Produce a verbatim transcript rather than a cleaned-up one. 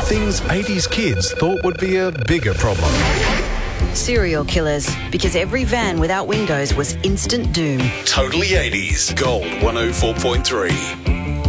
things eighties kids thought would be a bigger problem. Serial killers, because every van without windows was instant doom. Totally eighties. Gold one oh four point three.